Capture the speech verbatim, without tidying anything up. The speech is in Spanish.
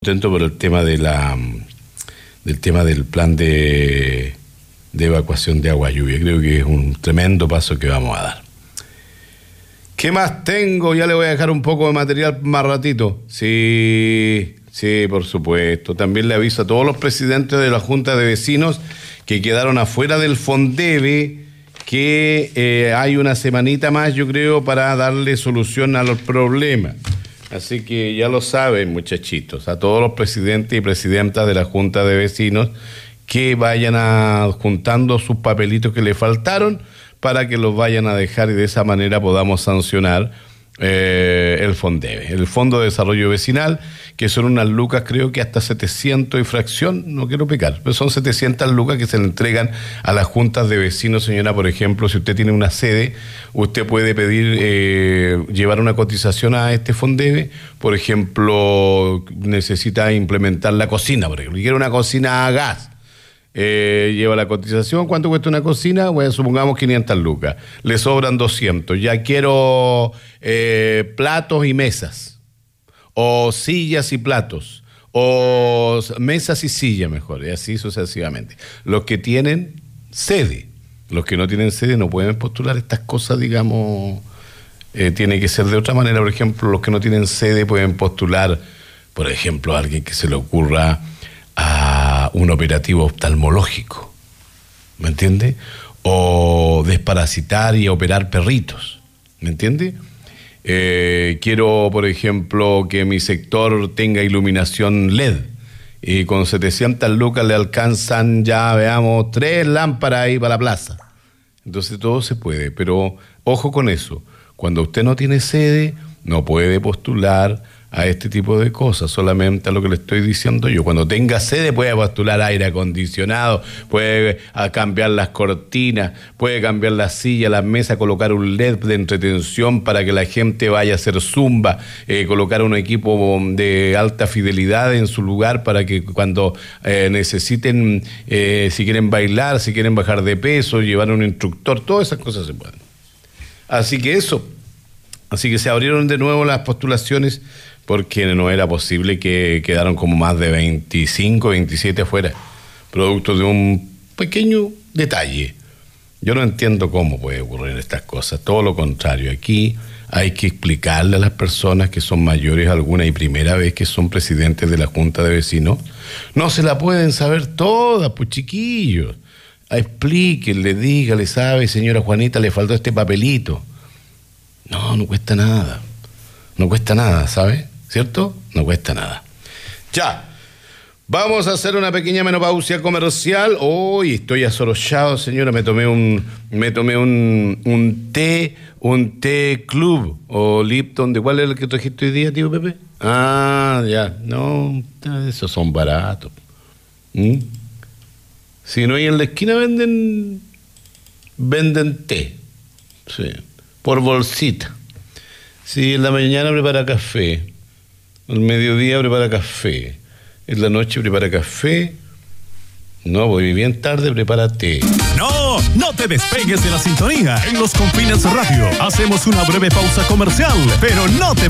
Contento por el tema de la del tema del plan de, de evacuación de agua lluvia. Creo que es un tremendo paso que vamos a dar. ¿Qué más tengo? Ya le voy a dejar un poco de material más ratito. Sí, sí, por supuesto. También le aviso a todos los presidentes de la Junta de Vecinos que quedaron afuera del Fondeve que eh, hay una semanita más, yo creo, para darle solución a los problemas. Así que ya lo saben, muchachitos, a todos los presidentes y presidentas de la Junta de Vecinos que vayan a, juntando sus papelitos que le faltaron para que los vayan a dejar y de esa manera podamos sancionar eh, el Fondeve, el Fondo de Desarrollo Vecinal, que son unas lucas, creo que hasta setecientos y fracción, no quiero pecar, pero son setecientas lucas que se le entregan a las juntas de vecinos, señora. Por ejemplo, si usted tiene una sede, usted puede pedir, eh, llevar una cotización a este Fondeve. Por ejemplo, necesita implementar la cocina, por ejemplo, quiere una cocina a gas. Eh, lleva la cotización. ¿Cuánto cuesta una cocina? Bueno, supongamos quinientas lucas. Le sobran doscientos. Ya quiero eh, platos y mesas. O sillas y platos. O mesas y sillas, mejor. Y así sucesivamente. Los que tienen sede. Los que no tienen sede no pueden postular estas cosas, digamos. Eh, tiene que ser de otra manera. Por ejemplo, los que no tienen sede pueden postular, por ejemplo, a alguien que se le ocurra a un operativo oftalmológico, ¿me entiende? O desparasitar y operar perritos, ¿me entiende? Eh, quiero, por ejemplo, que mi sector tenga iluminación L E D y con setecientas lucas le alcanzan ya, veamos, tres lámparas ahí para la plaza. Entonces todo se puede, pero ojo con eso, cuando usted no tiene sede, no puede postular a este tipo de cosas, solamente a lo que le estoy diciendo yo. Cuando tenga sede puede postular aire acondicionado, puede cambiar las cortinas, puede cambiar las sillas, las mesas, colocar un L E D de entretención para que la gente vaya a hacer zumba, eh, colocar un equipo de alta fidelidad en su lugar para que cuando eh, necesiten, eh, si quieren bailar, si quieren bajar de peso, llevar un instructor, todas esas cosas se pueden. Así que eso, así que se abrieron de nuevo las postulaciones porque no era posible, que quedaron como más de veinticinco, veintisiete afuera, producto de un pequeño detalle. Yo no entiendo cómo puede ocurrir estas cosas, todo lo contrario. Aquí hay que explicarle a las personas que son mayores, alguna y primera vez que son presidentes de la Junta de Vecinos, no se la pueden saber todas, pues chiquillos. Explíquenle, dígale, sabe, señora Juanita, le faltó este papelito. No, no cuesta nada, no cuesta nada, ¿sabe? ¿Cierto? No cuesta nada. Ya, vamos a hacer una pequeña menopausia comercial. Hoy estoy asorochado, señora, me tomé un me tomé un, un té, un té club o Lipton. ¿De cuál es el que trajiste hoy día, tío Pepe? Ah, ya, no, esos son baratos. ¿Mm? Si no, hay en la esquina venden venden té, sí, por bolsita. Sí, en la mañana prepara café, al mediodía prepara café, en la noche prepara café. No, voy bien tarde, prepara té. No, no te despegues de la sintonía. En Los Confines Radio hacemos una breve pausa comercial, pero no te